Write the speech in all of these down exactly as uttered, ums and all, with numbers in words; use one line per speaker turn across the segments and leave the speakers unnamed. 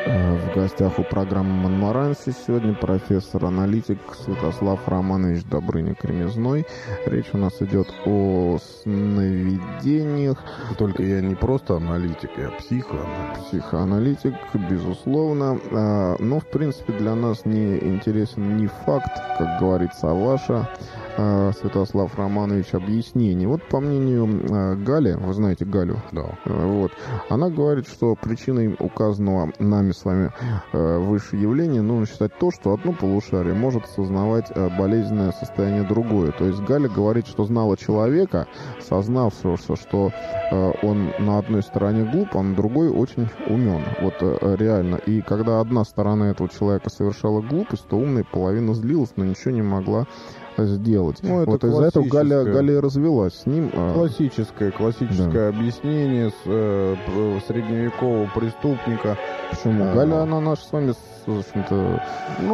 В гостях у программы «Монмаранси» сегодня профессор-аналитик Святослав Романович Добрыня-Кремезной. Речь у нас идет о сновидениях.
Только я не просто аналитик, я психоаналитик.
Психоаналитик, безусловно. Но, в принципе, для нас не интересен ни факт, как говорится, а ваша, Святослав Романович, объяснение. Вот по мнению Гали, вы знаете Галю?
Да.
Вот, она говорит, что причиной указанного нами с вами э, выше явления нужно считать то, что одно полушарие может осознавать э, болезненное состояние другое. То есть Галя говорит, что знала человека, сознавшегося, что э, он на одной стороне глуп, а на другой очень умен. Вот э, реально. И когда одна сторона этого человека совершала глупость, то умная половина злилась, но ничего не могла сделать.
Ну, это
вот из-за этого Галя, Галя развелась с ним.
Классическое, классическое да. объяснение с, э, средневекового преступника.
Почему? А... Галя, она наша с вами, в общем-то...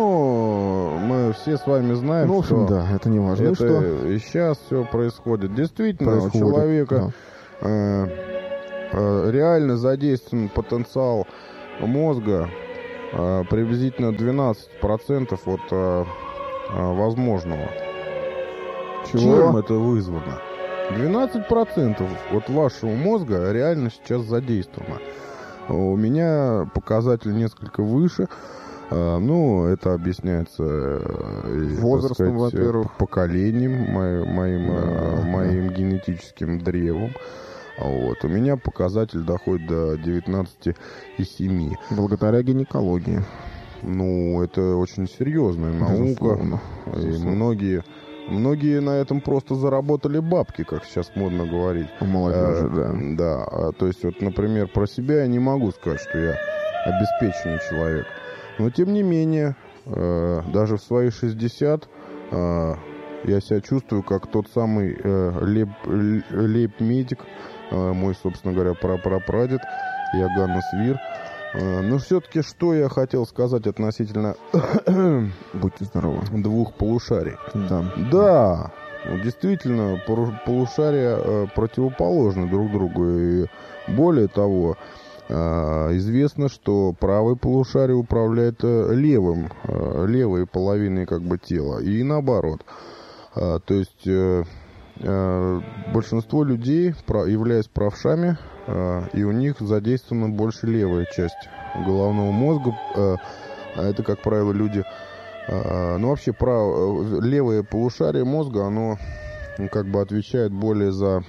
Ну, мы все с вами знаем,
ну,
что...
да, это не важно.
Это
что...
и сейчас все происходит. Действительно,
происходит,
у человека
да.
э, э, реально задействован потенциал мозга э, приблизительно двенадцать процентов от э, э, возможного.
Чего?
Чем это вызвано? двенадцать процентов от вашего мозга реально сейчас задействовано. У меня показатель несколько выше. Ну, это объясняется
возрастом, во-первых,
поколением, моим, моим, да, моим да. генетическим древом. Вот. У меня показатель доходит до девятнадцати и семи.
Благодаря гинекологии.
Ну, это очень серьезная наука.
Безусловно.
И многие... Многие на этом просто заработали бабки, как сейчас модно говорить.
У молодежи,
а,
да.
Да, то есть, вот, например, про себя я не могу сказать, что я обеспеченный человек. Но, тем не менее, э, даже в свои шестьдесят э, я себя чувствую как тот самый э, леп, лейб-медик, э, мой, собственно говоря, прапрапрадед Иоганн Свир. Но все-таки, что я хотел сказать относительно
будьте здоровы.
Двух полушарий.
Да.
Да, действительно, полушария противоположны друг другу. И более того, известно, что правое полушарие управляет левым, левой половиной как бы тела. И наоборот. То есть большинство людей, являясь правшами, и у них задействована больше левая часть головного мозга. Это, как правило, люди... Ну, вообще, прав... левое полушарие мозга, оно как бы отвечает более за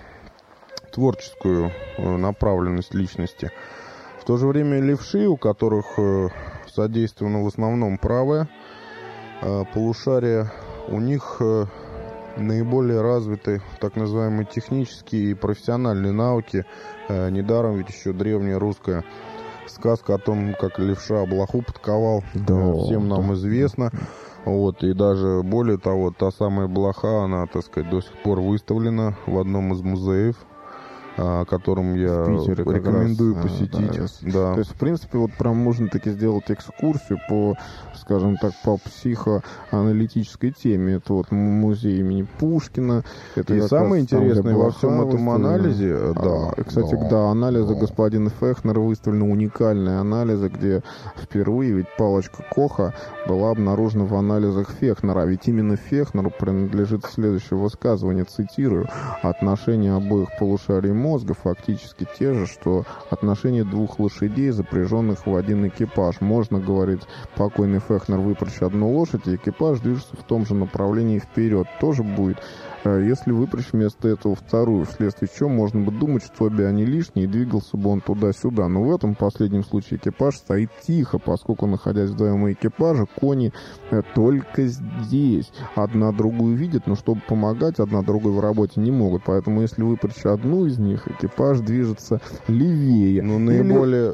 творческую направленность личности. В то же время левши, у которых задействовано в основном правое полушарие, у них... наиболее развиты так называемые технические и профессиональные науки. Э, недаром ведь еще древняя русская сказка о том, как левша блоху подковал,
да,
всем нам
да.
известно. Вот, и даже более того, та самая блоха, она, так сказать, до сих пор выставлена в одном из музеев, о котором я
Питере
рекомендую
раз,
посетить.
Да,
да.
То есть, в принципе, вот прям можно таки сделать экскурсию по, скажем так, по психоаналитической теме. Это вот музей имени Пушкина. Это
и самое интересное во всем этом анализе...
Да,
да,
кстати,
да,
да, анализы
да.
господина Фехнера выставлены уникальные анализы, где впервые ведь палочка Коха была обнаружена в анализах Фехнера. А ведь именно Фехнеру принадлежит следующее высказывание, цитирую: «Отношения обоих полушарий мозга мозга фактически те же, что отношения двух лошадей, запряженных в один экипаж. Можно, говорит покойный Фехнер, выпрячь одну лошадь, и экипаж движется в том же направлении вперед. Тоже будет, если выпрячь вместо этого вторую, вследствие чего можно бы думать, что обе они лишние, и двигался бы он туда-сюда. Но в этом последнем случае экипаж стоит тихо, поскольку, находясь вдвоем у экипажа, кони только здесь. Одна другую видит, но чтобы помогать, одна другой в работе не могут. Поэтому, если выпрячь одну из них, экипаж движется левее.
Ну, наиболее...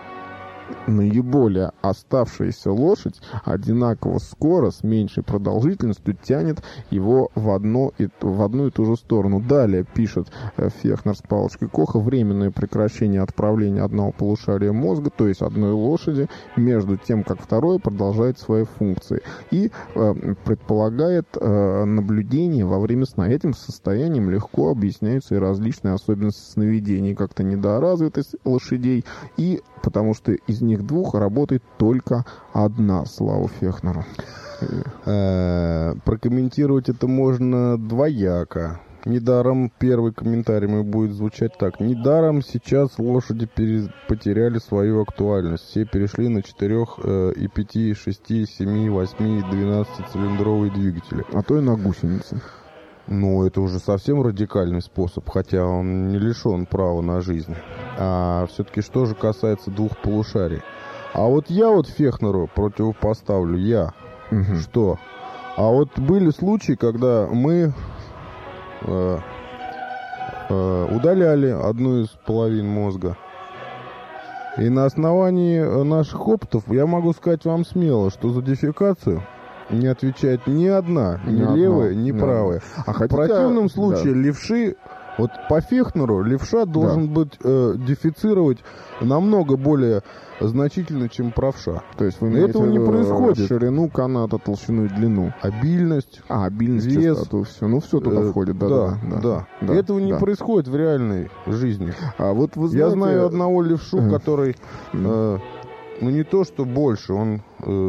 Наиболее оставшаяся лошадь одинаково скоро, с меньшей продолжительностью, тянет его в, одно и, в одну и ту же сторону. Далее, пишет Фехнер с палочкой Коха, временное прекращение отправления одного полушария мозга, то есть одной лошади, между тем, как второе продолжает свои функции. И э, предполагает э, наблюдение во время сна. Этим состоянием легко объясняются и различные особенности сновидений, как-то недоразвитость лошадей и Потому что из них двух работает только одна, слава Фехнеру.
Э, Прокомментировать это можно двояко. Недаром первый комментарий мой будет звучать так. Недаром сейчас лошади пере- потеряли свою актуальность. Все перешли на четырех э, и пяти, и шести, и семи, и восьми, и двенадцати цилиндровые двигатели.
А то и на гусенице.
Ну, это уже совсем радикальный способ, хотя он не лишен права на жизнь. А все-таки что же касается двух полушарий? А вот я вот Фехнеру противопоставлю, я,
Угу.
что? А вот были случаи, когда мы э, э, удаляли одну из половин мозга. И на основании наших опытов я могу сказать вам смело, что за дефекацию не отвечает ни одна, ни,
Ни одно,
левая, ни
ни
правая.
А
В
хотите,
противном
да.
случае левши, вот по Фехнеру левша должен быть э, дефицировать намного более значительно, чем правша.
То есть вы
Но
имеете
этого
в
не
виду
происходит.
ширину каната, толщину и длину.
Обильность,
А, обильность,
вес.
частоту, все. Ну, все туда
э,
входит, да,
да,
да.
да.
да,
Этого не
да.
происходит в реальной жизни.
А вот вы
Я
знаете,
знаю одного левшу,
Э,
который, э, ну не то что больше, он... э,